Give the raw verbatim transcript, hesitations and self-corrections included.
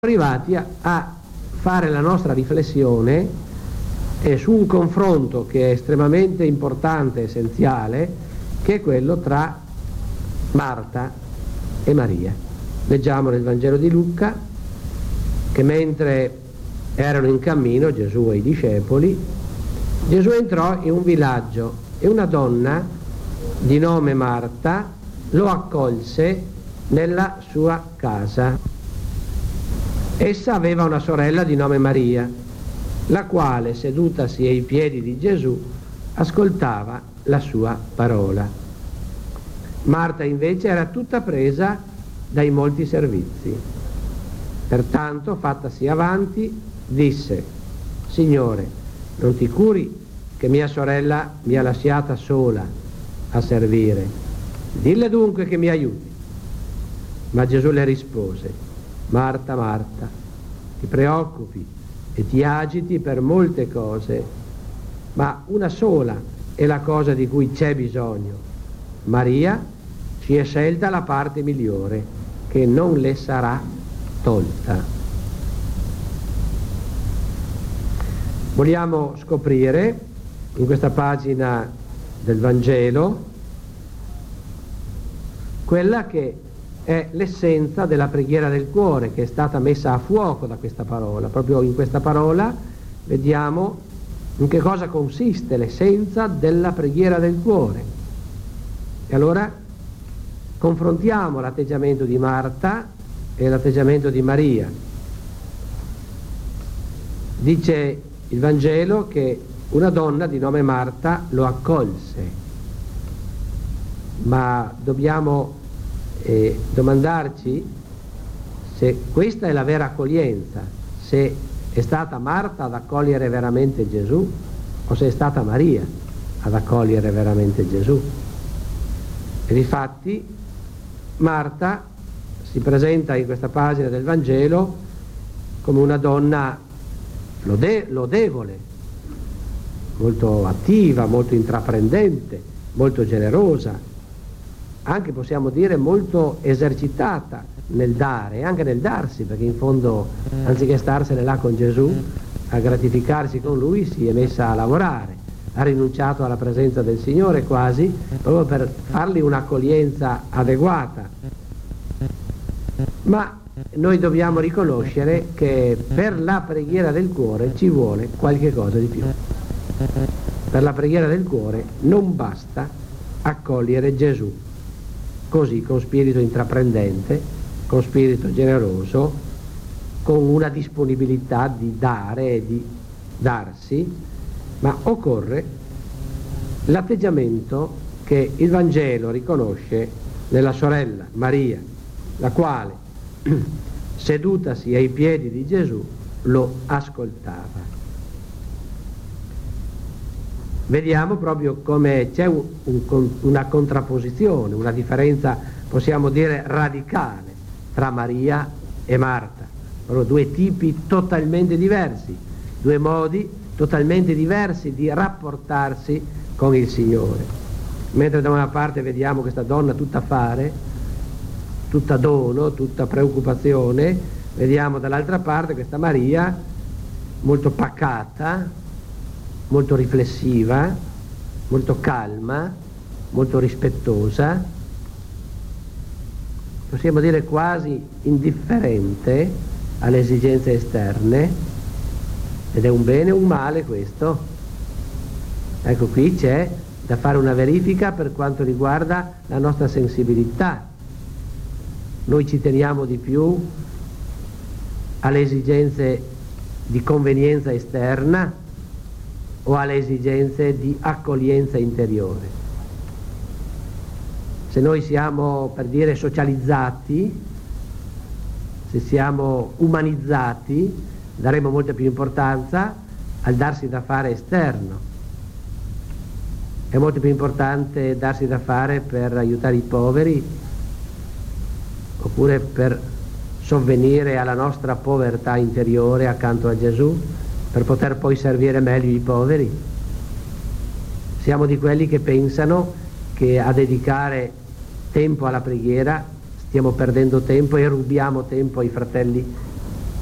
arrivati a, a fare la nostra riflessione eh, su un confronto che è estremamente importante, essenziale, che è quello tra Marta e Maria. Leggiamo nel Vangelo di Luca che mentre erano in cammino Gesù e i discepoli, Gesù entrò in un villaggio e una donna di nome Marta lo accolse nella sua casa. Essa aveva una sorella di nome Maria, la quale, sedutasi ai piedi di Gesù, ascoltava la sua parola. Marta invece era tutta presa dai molti servizi. Pertanto, fattasi avanti, disse: Signore, non ti curi che mia sorella mi ha lasciata sola a servire? Dille dunque che mi aiuti. Ma Gesù le rispose: Marta, Marta, ti preoccupi e ti agiti per molte cose, ma una sola è la cosa di cui c'è bisogno. Maria si è scelta la parte migliore, che non le sarà tolta. Vogliamo scoprire in questa pagina del Vangelo quella che è l'essenza della preghiera del cuore, che è stata messa a fuoco da questa parola. Proprio in questa parola vediamo in che cosa consiste l'essenza della preghiera del cuore. E allora confrontiamo l'atteggiamento di Marta e l'atteggiamento di Maria. Dice il Vangelo che una donna di nome Marta lo accolse, ma dobbiamo e domandarci se questa è la vera accoglienza, se è stata Marta ad accogliere veramente Gesù o se è stata Maria ad accogliere veramente Gesù. E difatti Marta si presenta in questa pagina del Vangelo come una donna lode- lodevole, molto attiva, molto intraprendente, molto generosa, anche possiamo dire molto esercitata nel dare e anche nel darsi, perché in fondo anziché starsene là con Gesù a gratificarsi con lui si è messa a lavorare, ha rinunciato alla presenza del Signore quasi proprio per fargli un'accoglienza adeguata. Ma noi dobbiamo riconoscere che per la preghiera del cuore ci vuole qualche cosa di più. Per la preghiera del cuore non basta accogliere Gesù così, con spirito intraprendente, con spirito generoso, con una disponibilità di dare e di darsi, ma occorre l'atteggiamento che il Vangelo riconosce nella sorella Maria, la quale, sedutasi ai piedi di Gesù, lo ascoltava. Vediamo proprio come c'è un, un, una contrapposizione, una differenza, possiamo dire, radicale tra Maria e Marta. Sono due tipi totalmente diversi, due modi totalmente diversi di rapportarsi con il Signore. Mentre da una parte vediamo questa donna tutta fare, tutta dono, tutta preoccupazione, vediamo dall'altra parte questa Maria molto pacata, molto riflessiva, molto calma, molto rispettosa, possiamo dire quasi indifferente alle esigenze esterne, ed è un bene o un male questo. Ecco, qui c'è da fare una verifica per quanto riguarda la nostra sensibilità. Noi ci teniamo di più alle esigenze di convenienza esterna o alle esigenze di accoglienza interiore. Se noi siamo, per dire, socializzati, se siamo umanizzati, daremo molta più importanza al darsi da fare esterno. È molto più importante darsi da fare per aiutare i poveri oppure per sovvenire alla nostra povertà interiore accanto a Gesù, per poter poi servire meglio i poveri. Siamo di quelli che pensano che a dedicare tempo alla preghiera stiamo perdendo tempo e rubiamo tempo ai fratelli